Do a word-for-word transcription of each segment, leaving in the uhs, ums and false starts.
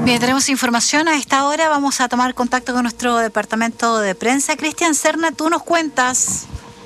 Bien, tenemos información a esta hora. Vamos a tomar contacto con nuestro departamento de prensa. Cristian Serna, tú nos cuentas.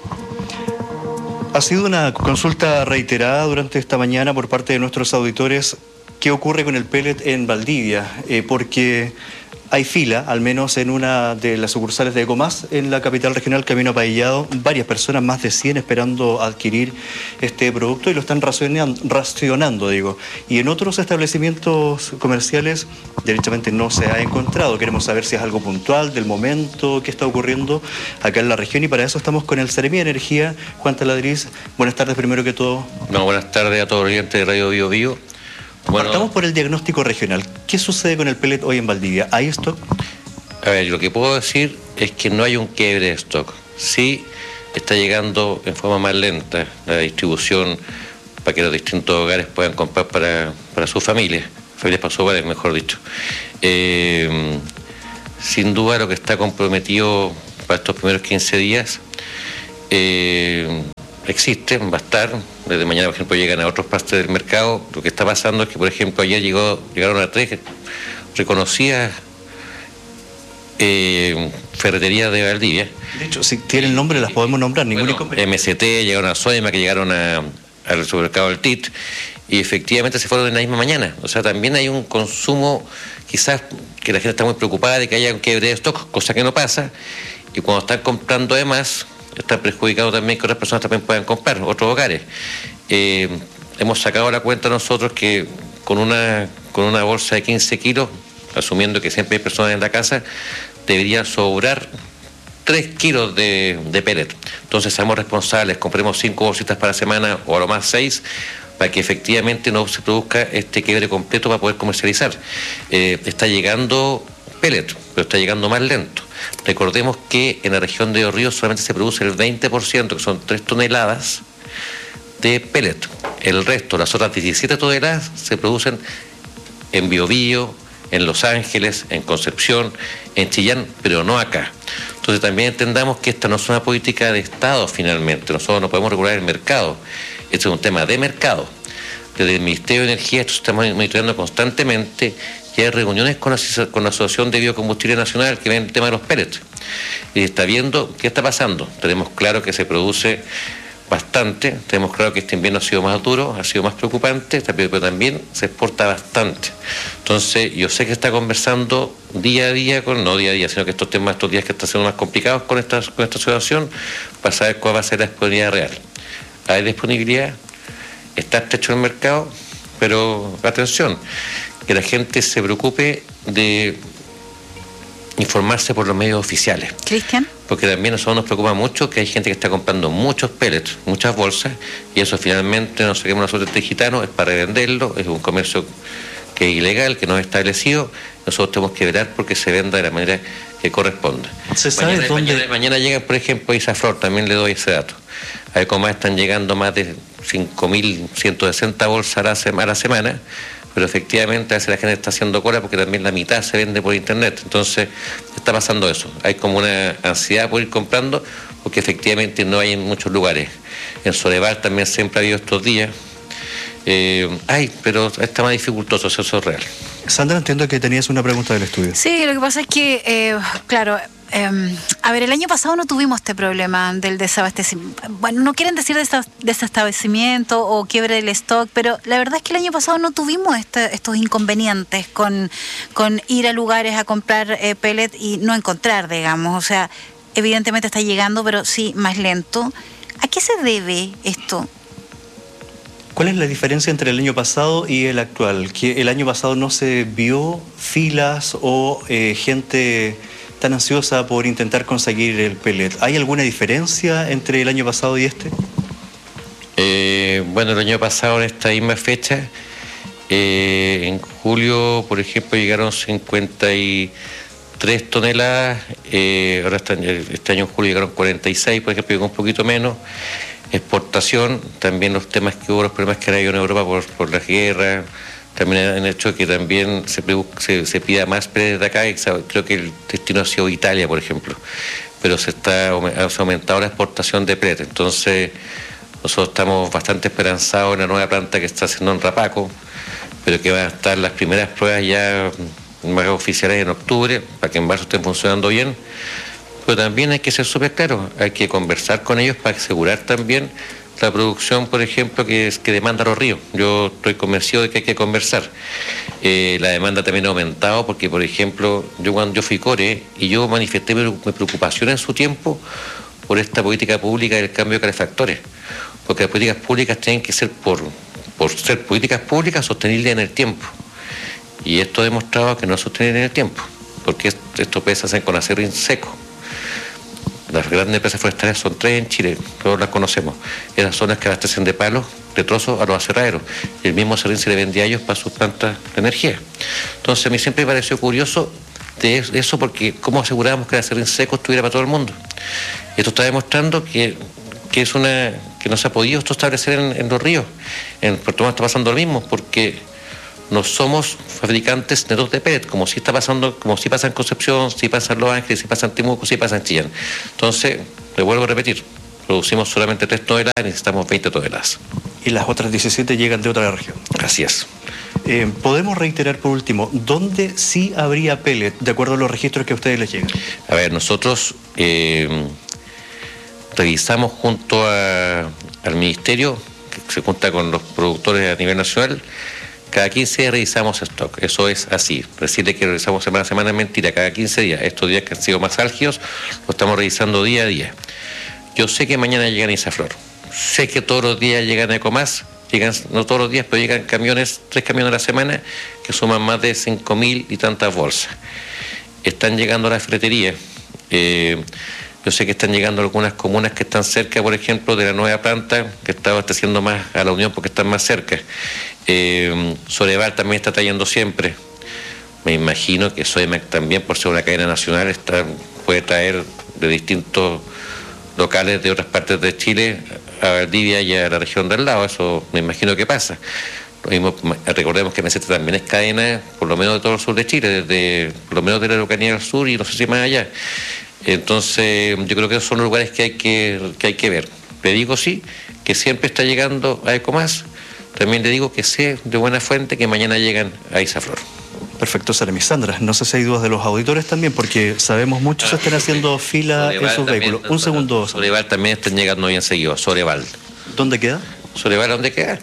Ha sido una consulta reiterada durante esta mañana por parte de nuestros auditores qué ocurre con el pellet en Valdivia, eh, porque hay fila, al menos en una de las sucursales de Ecomás, en la capital regional Camino Apallado, varias personas, más de cien, esperando adquirir este producto y lo están racionando, racionando, digo. Y en otros establecimientos comerciales, derechamente no se ha encontrado. Queremos saber si es algo puntual, del momento, qué está ocurriendo acá en la región, y para eso estamos con el Seremi de Energía, Juan Taladriz. Buenas tardes, primero que todo. No, buenas tardes a todos los oyentes de Radio Bio Bio. Bueno, partamos por el diagnóstico regional. ¿Qué sucede con el pellet hoy en Valdivia? ¿Hay stock? A ver, lo que puedo decir es que no hay un quiebre de stock. Sí está llegando en forma más lenta la distribución para que los distintos hogares puedan comprar para, para sus familias, familias para sus hogares, mejor dicho. Eh, sin duda lo que está comprometido para estos primeros quince días eh, existe, va a estar. Desde mañana, por ejemplo, llegan a otras partes del mercado. Lo que está pasando es que, por ejemplo, ayer llegó, llegaron a tres reconocidas eh, ferreterías de Valdivia. De hecho, si tienen nombre las podemos nombrar, ningún bueno, inconveniente. M S T, llegaron a Soema, que llegaron a, al supermercado del T I T, y efectivamente se fueron en la misma mañana. O sea, también hay un consumo, quizás que la gente está muy preocupada de que haya un quiebre de stock, cosa que no pasa, y cuando están comprando además, está perjudicado también que otras personas también puedan comprar, otros hogares. Eh, hemos sacado la cuenta nosotros que con una, con una bolsa de quince kilos, asumiendo que siempre hay personas en la casa, deberían sobrar tres kilos de, de pellet. Entonces seamos responsables, compremos cinco bolsitas para semana o a lo más seis, para que efectivamente no se produzca este quiebre completo para poder comercializar. Eh, está llegando pellet, pero está llegando más lento. Recordemos que en la región de Los Ríos solamente se produce el veinte por ciento, que son tres toneladas de pellet. El resto, las otras diecisiete toneladas, se producen en Biobío, en Los Ángeles, en Concepción, en Chillán, pero no acá. Entonces también entendamos que esta no es una política de Estado finalmente. Nosotros no podemos regular el mercado. Esto es un tema de mercado. Desde el Ministerio de Energía esto se está monitoreando constantemente. Y hay reuniones con la, con la Asociación de Biocombustible Nacional que ven el tema de los pellets. Y está viendo qué está pasando. Tenemos claro que se produce bastante, tenemos claro que este invierno ha sido más duro, ha sido más preocupante, pero también se exporta bastante. Entonces, yo sé que está conversando día a día, con no día a día, sino que estos temas, estos días que están siendo más complicados con esta, con esta situación, para saber cuál va a ser la disponibilidad real. Hay disponibilidad, está estrecho el mercado, pero atención, que la gente se preocupe de informarse por los medios oficiales. Cristian. Porque también a nosotros nos preocupa mucho que hay gente que está comprando muchos pellets, muchas bolsas, y eso finalmente no saquemos nosotros de gitanos, es para revenderlo, es un comercio que es ilegal, que no es establecido. Nosotros tenemos que velar porque se venda de la manera que corresponda. ¿Se sabe mañana, dónde? Mañana, mañana llegan, por ejemplo, a Isaflor, también le doy ese dato. A Ecomás están llegando más de cinco mil ciento sesenta bolsas a la, sema, a la semana, pero efectivamente a veces la gente está haciendo cola porque también la mitad se vende por internet. Entonces está pasando eso. Hay como una ansiedad por ir comprando porque efectivamente no hay en muchos lugares. En Soleval también siempre ha habido estos días. Eh, ay, pero está más dificultoso, eso es real. Sandra, entiendo que tenías una pregunta del estudio. Sí, lo que pasa es que, eh, claro, eh, a ver, el año pasado no tuvimos este problema del desabastecimiento. Bueno, no quieren decir desabastecimiento o quiebre del stock, pero la verdad es que el año pasado no tuvimos este, estos inconvenientes con, con ir a lugares a comprar eh, pellet y no encontrar, digamos. O sea, evidentemente está llegando, pero sí más lento. ¿A qué se debe esto? ¿Cuál es la diferencia entre el año pasado y el actual? Que el año pasado no se vio filas o eh, gente tan ansiosa por intentar conseguir el pellet. ¿Hay alguna diferencia entre el año pasado y este? Eh, bueno, el año pasado en esta misma fecha, eh, en julio, por ejemplo, llegaron cincuenta y tres toneladas, eh, ahora este, este año en julio llegaron cuarenta y seis, por ejemplo, llegó un poquito menos. Exportación, también los temas que hubo, los problemas que han habido en Europa por, por la guerra, también han hecho que también se, se, se pida más pellet de acá, y creo que el destino ha sido Italia, por ejemplo, pero se está se ha aumentado la exportación de pellet. Entonces nosotros estamos bastante esperanzados en la nueva planta que está haciendo en Rapaco, pero que van a estar las primeras pruebas ya más oficiales en octubre para que en marzo estén funcionando bien, pero también hay que ser súper claro, hay que conversar con ellos para asegurar también la producción, por ejemplo, que, es, que demanda Los Ríos. Yo estoy convencido de que hay que conversar. Eh, la demanda también ha aumentado porque, por ejemplo, yo cuando yo fui core y yo manifesté mi, mi preocupación en su tiempo por esta política pública del cambio de calefactores, porque las políticas públicas tienen que ser por, por ser políticas públicas sostenibles en el tiempo. Y esto ha demostrado que no es sostenible en el tiempo, porque estos peces se hacen con acerrín seco. Las grandes empresas forestales son tres en Chile, todos las conocemos. Esas zonas que abastecen de palos, de trozos a los aserraderos. Y el mismo acerrín se le vendía a ellos para sus plantas de energía. Entonces a mí siempre me pareció curioso de eso, porque cómo asegurábamos que el acerrín seco estuviera para todo el mundo. Y esto está demostrando que, que es una que no se ha podido esto establecer en, en Los Ríos. En Puerto Montt está pasando lo mismo, porque no somos fabricantes netos de pellet, como si está pasando, como si pasa en Concepción, si pasa en Los Ángeles, si pasa en Temuco, si pasa en Chillán. Entonces, le vuelvo a repetir, producimos solamente tres toneladas y necesitamos veinte toneladas. Y las otras diecisiete llegan de otra región. Así es. Eh, Podemos reiterar por último, ¿dónde sí habría pellet, de acuerdo a los registros que a ustedes les llegan? A ver, nosotros eh, revisamos junto a, al Ministerio, que se junta con los productores a nivel nacional. Cada quince días revisamos stock, eso es así. Decirle que revisamos semana a semana es mentira, cada quince días. Estos días que han sido más álgidos, lo estamos revisando día a día. Yo sé que mañana llegan a Isaflor, sé que todos los días llegan a Ecomás, llegan, no todos los días, pero llegan camiones, tres camiones a la semana, que suman más de cinco mil y tantas bolsas. Están llegando a la ferretería. Eh, yo sé que están llegando algunas comunas que están cerca, por ejemplo, de la nueva planta, que está abasteciendo más a la Unión porque están más cerca. Eh, Soreval también está trayendo siempre. Me imagino que Sodemac también, por ser una cadena nacional, está, puede traer de distintos locales de otras partes de Chile a Valdivia y a la región del lado. Eso me imagino que pasa. Lo mismo, recordemos que Meseta también es cadena, por lo menos de todo el sur de Chile, desde por lo menos de la Araucanía del sur y no sé si más allá. Entonces, yo creo que esos son los lugares que hay que, que hay que ver. Le digo sí, que siempre está llegando a Ecomás. También le digo que sé de buena fuente que mañana llegan a Isaflor. Perfecto, Saramis. Sandra, no sé si hay dudas de los auditores también, porque sabemos muchos se están haciendo fila Soreval en sus también, vehículos. Un segundo. Soreval también están llegando bien seguido. Soreval. ¿Dónde queda? Soreval, ¿dónde queda?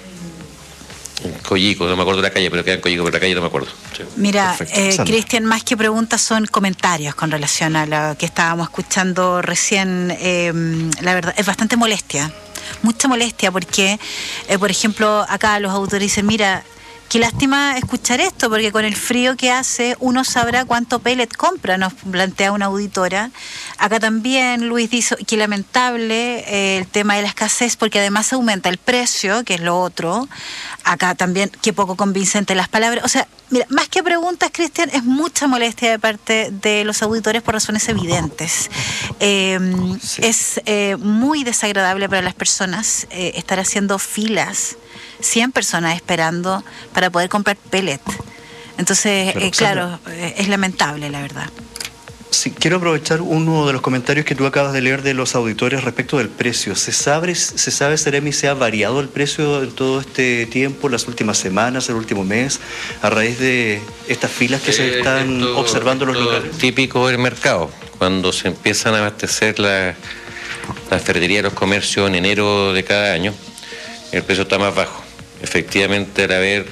En Coyico, no me acuerdo de la calle, pero queda en Coyico, pero la calle no me acuerdo. Sí. Mira, eh, Cristian, más que preguntas son comentarios con relación a lo que estábamos escuchando recién. Eh, la verdad, es bastante molestia. Mucha molestia porque, eh, por ejemplo, acá los autores dicen, mira, qué lástima escuchar esto, porque con el frío que hace uno sabrá cuánto pellet compra, nos plantea una auditora. Acá también Luis dice que lamentable eh, el tema de la escasez, porque además aumenta el precio, que es lo otro. Acá también, qué poco convincente las palabras. O sea, mira, más que preguntas, Cristian, es mucha molestia de parte de los auditores por razones evidentes. Eh, sí. Es eh, muy desagradable para las personas eh, estar haciendo filas, cien personas esperando para poder comprar pellet. Entonces, claro, eh, claro eh, es lamentable, la verdad. Sí, quiero aprovechar uno de los comentarios que tú acabas de leer de los auditores respecto del precio. ¿Se sabe, se sabe, Seremi, se ha variado el precio en todo este tiempo, las últimas semanas, el último mes, a raíz de estas filas que eh, se están esto, observando en los locales? Típico del mercado, cuando se empiezan a abastecer la, la ferretería de los comercios en enero de cada año, el precio está más bajo. Efectivamente, al haber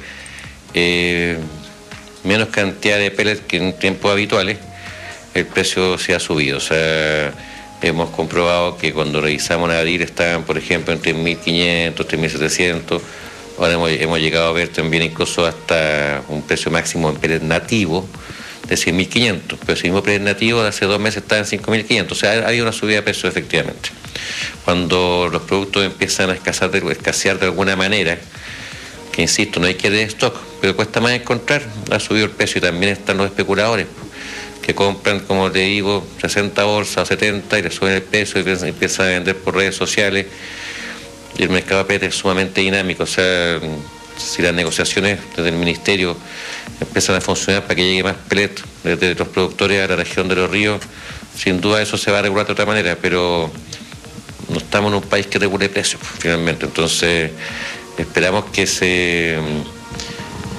eh, menos cantidad de pellets que en tiempos habituales, el precio se ha subido. O sea, hemos comprobado que cuando revisamos en abril estaban, por ejemplo, en tres mil quinientos, tres mil setecientos. Ahora hemos, hemos llegado a ver también incluso hasta un precio máximo en pellet nativo de seis mil quinientos. Pero ese mismo pellet nativo de hace dos meses estaba en cinco mil quinientos. O sea, ha habido una subida de precio efectivamente. Cuando los productos empiezan a escasear de, escasear de alguna manera, que insisto, no hay que de stock, pero cuesta más encontrar, ha subido el precio. Y también están los especuladores, que compran, como te digo, sesenta bolsas o setenta y le suben el precio y empiezan a vender por redes sociales. Y el mercado de pellet es sumamente dinámico. O sea, si las negociaciones desde el Ministerio empiezan a funcionar para que llegue más pellet desde los productores a la región de Los Ríos, sin duda eso se va a regular de otra manera, pero no estamos en un país que regule precios, finalmente. Entonces, esperamos que se...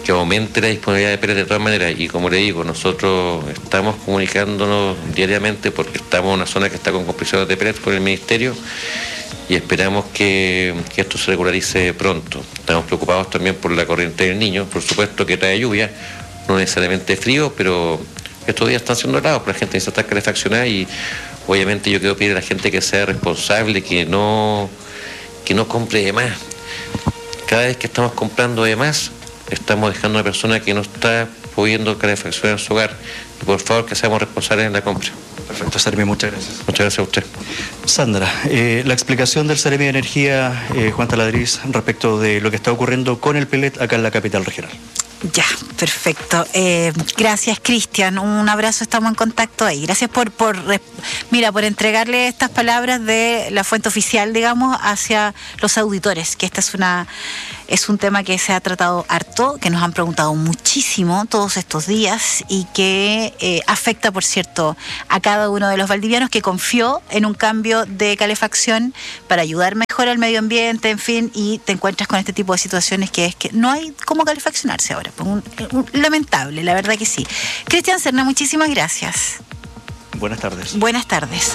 que aumente la disponibilidad de pellet de todas maneras. Y como le digo, nosotros estamos comunicándonos diariamente porque estamos en una zona que está con compresiones de pellet con el Ministerio y esperamos que, que esto se regularice pronto. Estamos preocupados también por la corriente del Niño, por supuesto que trae lluvia, no necesariamente frío, pero estos días están siendo helados, la gente necesita estar calefaccionada y obviamente yo quiero pedir a la gente que sea responsable, que no, que no compre de más. Cada vez que estamos comprando de más, estamos dejando a una persona que no está pudiendo calefaccionar su hogar. Y por favor, que seamos responsables en la compra. Perfecto, Seremi, muchas gracias. Muchas gracias a usted. Sandra, eh, la explicación del Seremi de Energía, eh, Juan Taladriz, respecto de lo que está ocurriendo con el pellet acá en la capital regional. Ya, perfecto. Eh, gracias, Cristian. Un abrazo, estamos en contacto ahí. Gracias por, por, mira, por entregarle estas palabras de la fuente oficial, digamos, hacia los auditores, que esta es una, es un tema que se ha tratado harto, que nos han preguntado muchísimo todos estos días y que eh, afecta, por cierto, a cada uno de los valdivianos que confió en un cambio de calefacción para ayudar mejor al medio ambiente, en fin, y te encuentras con este tipo de situaciones que es que no hay cómo calefaccionarse ahora. Un, un, lamentable, la verdad que sí. Cristian Serna, muchísimas gracias. Buenas tardes. Buenas tardes.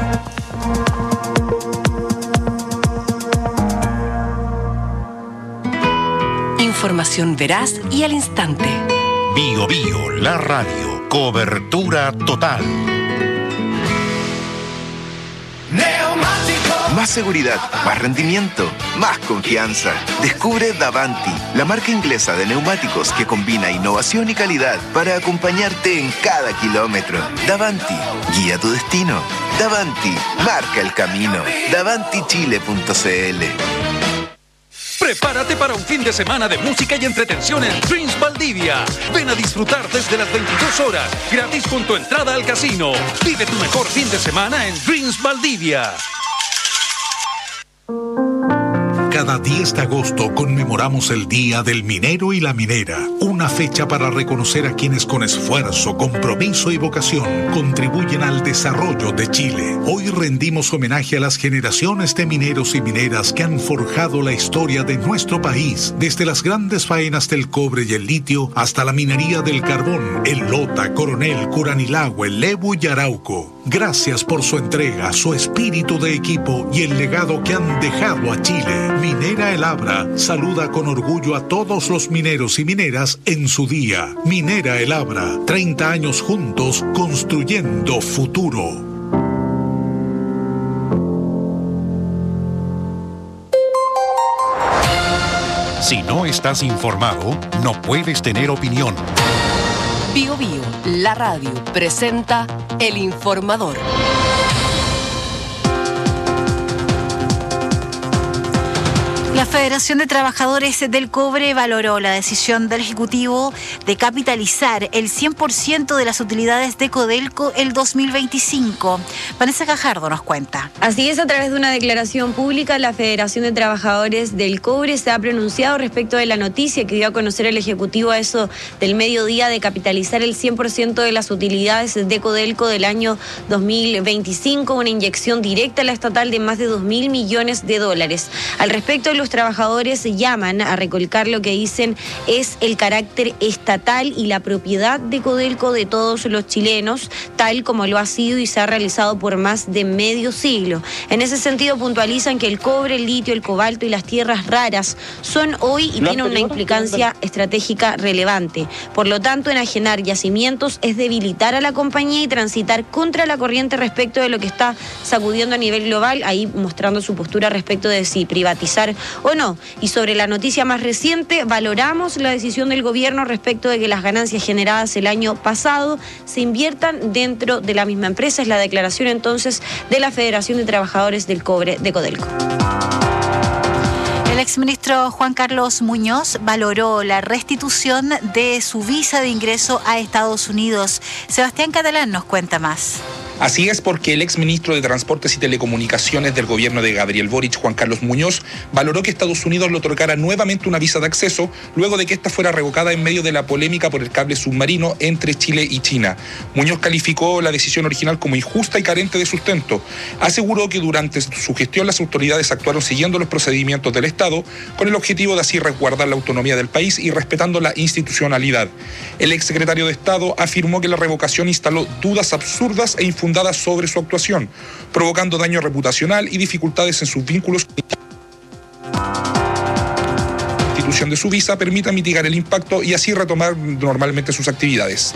Información veraz y al instante. Bio Bio, la radio, cobertura total. Más seguridad, más rendimiento, más confianza. Descubre Davanti, la marca inglesa de neumáticos que combina innovación y calidad para acompañarte en cada kilómetro. Davanti, guía tu destino. Davanti, marca el camino. davanti chile punto c l. Prepárate para un fin de semana de música y entretención en Dreams Valdivia. Ven a disfrutar desde las veintidós horas, gratis con tu entrada al casino. Vive tu mejor fin de semana en Dreams Valdivia. Cada diez de agosto conmemoramos el Día del Minero y la Minera, una fecha para reconocer a quienes con esfuerzo, compromiso y vocación contribuyen al desarrollo de Chile. Hoy rendimos homenaje a las generaciones de mineros y mineras que han forjado la historia de nuestro país, desde las grandes faenas del cobre y el litio hasta la minería del carbón, el Lota, Coronel, Curanilahue, Lebu y Arauco. Gracias por su entrega, su espíritu de equipo y el legado que han dejado a Chile. Minera El Abra saluda con orgullo a todos los mineros y mineras en su día. Minera El Abra, treinta años juntos construyendo futuro. Si no estás informado, no puedes tener opinión. Bio Bio, la radio, presenta El Informador. La Federación de Trabajadores del Cobre valoró la decisión del Ejecutivo de capitalizar el cien por ciento de las utilidades de Codelco el dos mil veinticinco. Vanessa Gajardo nos cuenta. Así es, a través de una declaración pública, la Federación de Trabajadores del Cobre se ha pronunciado respecto de la noticia que dio a conocer el Ejecutivo a eso del mediodía de capitalizar el cien por ciento de las utilidades de Codelco del año dos mil veinticinco, una inyección directa a la estatal de más de dos mil millones de dólares. Al respecto, los trabajadores llaman a recalcar lo que dicen es el carácter estatal y la propiedad de Codelco de todos los chilenos, tal como lo ha sido y se ha realizado por más de medio siglo. En ese sentido, puntualizan que el cobre, el litio, el cobalto y las tierras raras son hoy y tienen una implicancia estratégica relevante. Por lo tanto, enajenar yacimientos es debilitar a la compañía y transitar contra la corriente respecto de lo que está sacudiendo a nivel global, ahí mostrando su postura respecto de si privatizar o no. Y sobre la noticia más reciente, valoramos la decisión del gobierno respecto de que las ganancias generadas el año pasado se inviertan dentro de la misma empresa. Es la declaración entonces de la Federación de Trabajadores del Cobre de Codelco. El exministro Juan Carlos Muñoz valoró la restitución de su visa de ingreso a Estados Unidos. Sebastián Catalán nos cuenta más. Así es, porque el exministro de Transportes y Telecomunicaciones del gobierno de Gabriel Boric, Juan Carlos Muñoz, valoró que Estados Unidos le otorgara nuevamente una visa de acceso luego de que esta fuera revocada en medio de la polémica por el cable submarino entre Chile y China. Muñoz calificó la decisión original como injusta y carente de sustento. Aseguró que durante su gestión las autoridades actuaron siguiendo los procedimientos del Estado con el objetivo de así resguardar la autonomía del país y respetando la institucionalidad. El exsecretario de Estado afirmó que la revocación instaló dudas absurdas e infundadas sobre su actuación, provocando daño reputacional y dificultades en sus vínculos. La institución de su visa permita mitigar el impacto y así retomar normalmente sus actividades.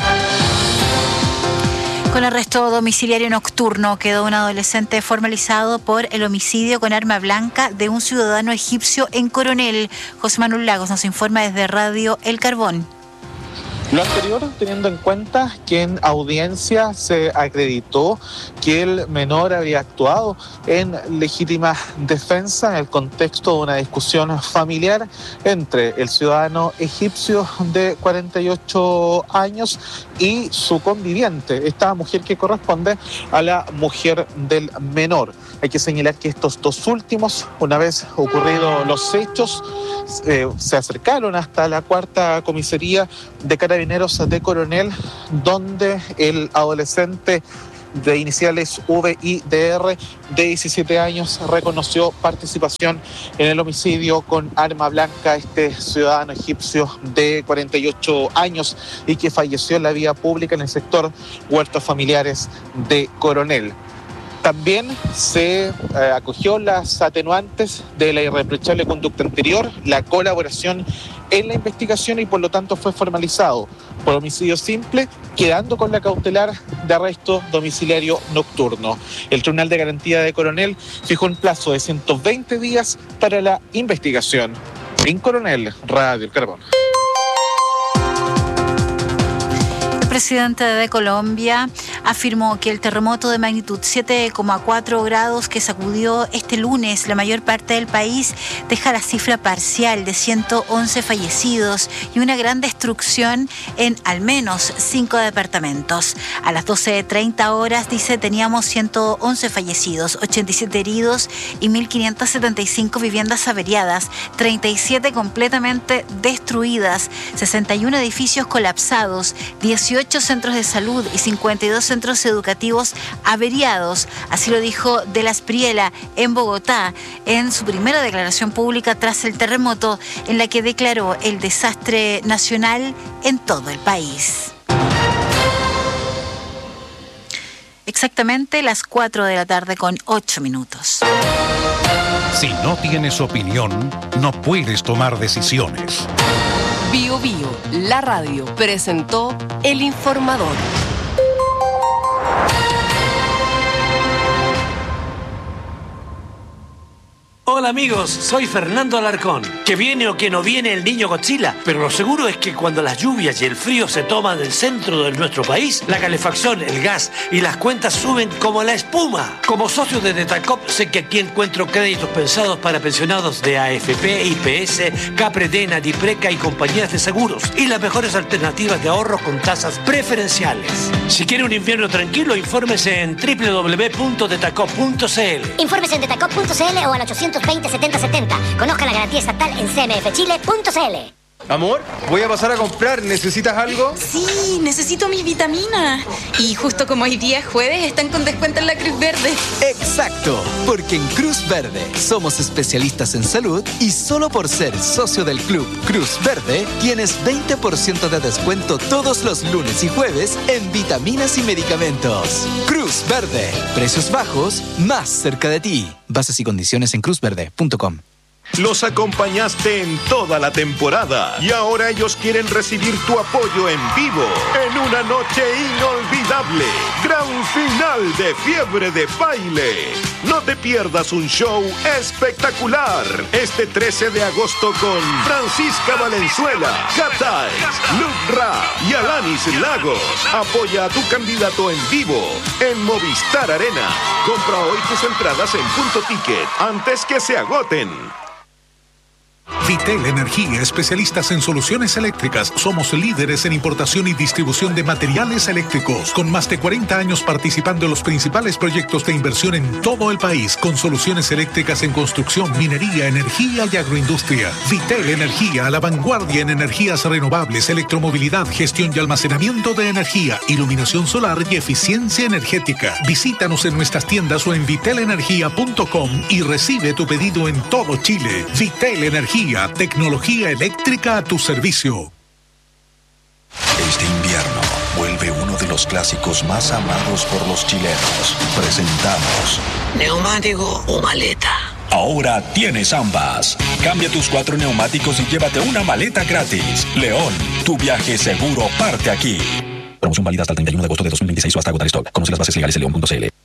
Con arresto domiciliario nocturno quedó un adolescente formalizado por el homicidio con arma blanca de un ciudadano egipcio en Coronel. José Manuel Lagos nos informa desde Radio El Carbón. Lo anterior teniendo en cuenta que en audiencia se acreditó que el menor había actuado en legítima defensa en el contexto de una discusión familiar entre el ciudadano egipcio de cuarenta y ocho años y su conviviente, esta mujer que corresponde a la mujer del menor. Hay que señalar que estos dos últimos, una vez ocurridos los hechos, eh, se acercaron hasta la cuarta comisaría de Carabineros de Coronel, donde el adolescente de iniciales V I D R de diecisiete años reconoció participación en el homicidio con arma blanca este ciudadano egipcio de cuarenta y ocho años y que falleció en la vía pública en el sector Huertos Familiares de Coronel. También se eh, acogió las atenuantes de la irreprochable conducta anterior, la colaboración en la investigación y por lo tanto fue formalizado por homicidio simple, quedando con la cautelar de arresto domiciliario nocturno. El Tribunal de Garantía de Coronel fijó un plazo de ciento veinte días para la investigación. En Coronel, Radio El Carbón. El presidente de Colombia afirmó que el terremoto de magnitud siete coma cuatro grados que sacudió este lunes la mayor parte del país deja la cifra parcial de ciento once fallecidos y una gran destrucción en al menos cinco departamentos. A las doce treinta horas, dice, teníamos ciento once fallecidos, ochenta y siete heridos y mil quinientas setenta y cinco viviendas averiadas, treinta y siete completamente destruidas, sesenta y uno edificios colapsados, dieciocho centros de salud y cincuenta y dos centros educativos averiados. Así lo dijo De la Espriella en Bogotá en su primera declaración pública tras el terremoto, en la que declaró el desastre nacional en todo el país. Exactamente las cuatro de la tarde con ocho minutos. Si no tienes opinión, no puedes tomar decisiones. Bio Bio, la radio, presentó El Informador. Hola amigos, soy Fernando Alarcón. Que viene o que no viene el niño Godzilla, pero lo seguro es que cuando las lluvias y el frío se toman el centro de nuestro país, la calefacción, el gas y las cuentas suben como la espuma. Como socio de Detacop, sé que aquí encuentro créditos pensados para pensionados de A F P, I P S, Capredena, Dipreca y compañías de seguros, y las mejores alternativas de ahorro con tasas preferenciales. Si quiere un invierno tranquilo, infórmese en doble u doble u doble u punto detacop punto c l. Infórmese en detacop punto c l o al ochocientos veinte setenta setenta. Conozca la garantía estatal en c m f chile punto c l. Amor, voy a pasar a comprar. ¿Necesitas algo? Sí, necesito mis vitaminas. Y justo como hoy día es jueves, están con descuento en la Cruz Verde. Exacto, porque en Cruz Verde somos especialistas en salud y solo por ser socio del club Cruz Verde tienes veinte por ciento de descuento todos los lunes y jueves en vitaminas y medicamentos. Cruz Verde, precios bajos, más cerca de ti. Bases y condiciones en cruz verde punto com. Los acompañaste en toda la temporada y ahora ellos quieren recibir tu apoyo en vivo en una noche inolvidable. Gran final de Fiebre de Baile. No te pierdas un show espectacular este trece de agosto con Francisca Valenzuela, Catais, Luke Ra y Alanis Lagos. Apoya a tu candidato en vivo en Movistar Arena. Compra hoy tus entradas en Punto Ticket antes que se agoten. Vitel Energía, especialistas en soluciones eléctricas. Somos líderes en importación y distribución de materiales eléctricos, con más de cuarenta años participando en los principales proyectos de inversión en todo el país, con soluciones eléctricas en construcción, minería, energía y agroindustria. Vitel Energía, a la vanguardia en energías renovables, electromovilidad, gestión y almacenamiento de energía, iluminación solar y eficiencia energética. Visítanos en nuestras tiendas o en vitel energía punto com y recibe tu pedido en todo Chile. Vitel Energía, tecnología eléctrica a tu servicio. Este invierno vuelve uno de los clásicos más amados por los chilenos. Presentamos ¿neumático o maleta? Ahora tienes ambas. Cambia tus cuatro neumáticos y llévate una maleta gratis. León, tu viaje seguro parte aquí. Promoción válida hasta el treinta y uno de agosto de dos mil veintiséis o hasta agotar stock. Conoce las bases legales en león punto c l.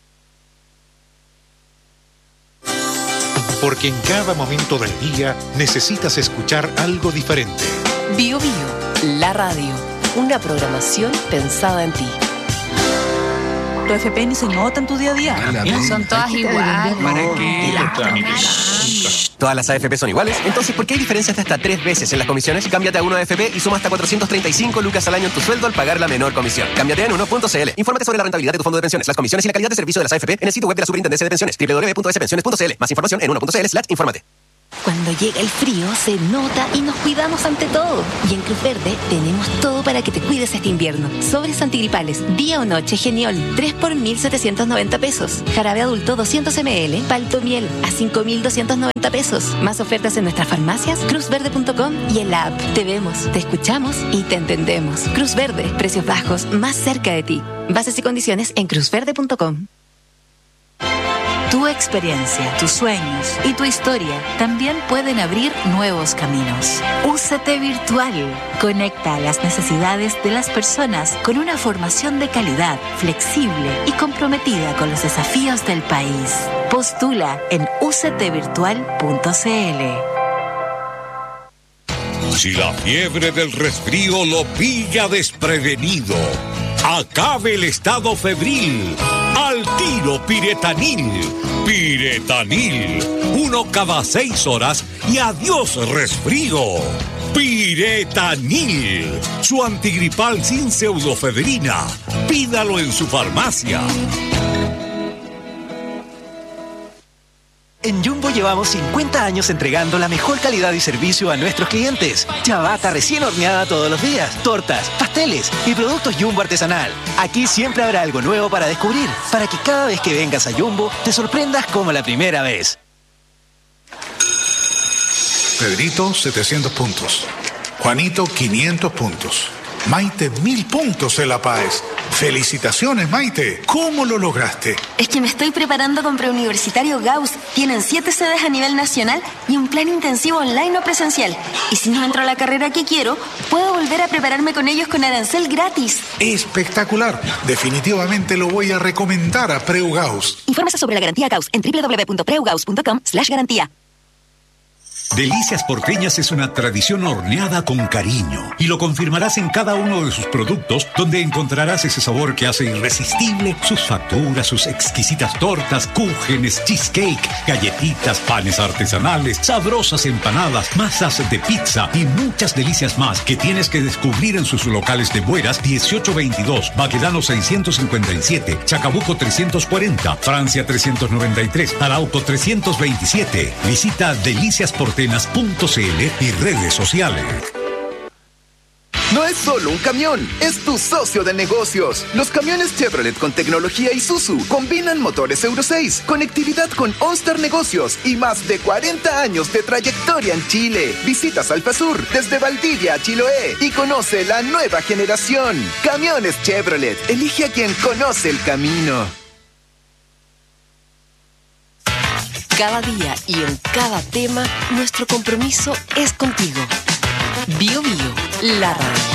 Porque en cada momento del día necesitas escuchar algo diferente. Bio Bio, la radio. Una programación pensada en ti. Tu F P ni se nota en tu día a día. Son todas iguales. ¿Para qué? ¿Todas las A F P son iguales? Entonces, ¿por qué hay diferencias de hasta tres veces en las comisiones? Cámbiate a uno A F P y suma hasta cuatrocientos treinta y cinco lucas al año en tu sueldo al pagar la menor comisión. Cámbiate en uno punto c l. Infórmate sobre la rentabilidad de tu fondo de pensiones, las comisiones y la calidad de servicio de las A F P en el sitio web de la Superintendencia de Pensiones, doble u doble u doble u punto s pensiones punto c l. Más información en uno punto c l slash infórmate. Cuando llega el frío se nota y nos cuidamos ante todo. Y en Cruz Verde tenemos todo para que te cuides este invierno. Sobres antigripales, día o noche Geniol, tres por mil setecientos noventa pesos. Jarabe adulto doscientos mililitros, Palto Miel a cinco mil doscientos noventa pesos. Más ofertas en nuestras farmacias, cruz verde punto com y en la app. Te vemos, te escuchamos y te entendemos. Cruz Verde, precios bajos más cerca de ti. Bases y condiciones en cruz verde punto com. Tu experiencia, tus sueños y tu historia también pueden abrir nuevos caminos. U C T Virtual conecta a las necesidades de las personas con una formación de calidad, flexible y comprometida con los desafíos del país. Postula en u c t virtual punto c l. Si la fiebre del resfrío lo pilla desprevenido, acabe el estado febril. Al tiro Piretanil. Piretanil. Uno cada seis horas y adiós resfrío. Piretanil. Su antigripal sin pseudofebrina. Pídalo en su farmacia. En Jumbo llevamos cincuenta años entregando la mejor calidad y servicio a nuestros clientes. Ciabatta recién horneada todos los días, tortas, pasteles y productos Jumbo artesanal. Aquí siempre habrá algo nuevo para descubrir, para que cada vez que vengas a Jumbo te sorprendas como la primera vez. Pedrito, setecientos puntos. Juanito, quinientos puntos. Maite, mil puntos en La Paz. Felicitaciones, Maite. ¿Cómo lo lograste? Es que me estoy preparando con Preuniversitario Gauss. Tienen siete sedes a nivel nacional y un plan intensivo online o presencial. Y si no entro a la carrera que quiero, puedo volver a prepararme con ellos con arancel gratis. Espectacular. Definitivamente lo voy a recomendar a Preu Gauss. Infórmese sobre la garantía Gauss en doble u doble u doble u punto preu gauss punto com slash garantía. Delicias Porteñas es una tradición horneada con cariño y lo confirmarás en cada uno de sus productos, donde encontrarás ese sabor que hace irresistible sus facturas, sus exquisitas tortas, cúgenes, cheesecake, galletitas, panes artesanales, sabrosas empanadas, masas de pizza y muchas delicias más que tienes que descubrir en sus locales de Bueras dieciocho veintidós, Baquedano seiscientos cincuenta y siete, Chacabuco trescientos cuarenta, Francia trescientos noventa y tres, Arauco trescientos veintisiete. Visita Delicias Porteñas punto c l y redes sociales. No es solo un camión, es tu socio de negocios. Los camiones Chevrolet con tecnología Isuzu combinan motores Euro seis, conectividad con OnStar Negocios y más de cuarenta años de trayectoria en Chile. Visita Salfasur desde Valdivia a Chiloé y conoce la nueva generación. Camiones Chevrolet, elige a quien conoce el camino. Cada día y en cada tema, nuestro compromiso es contigo. Bio Bio, la radio.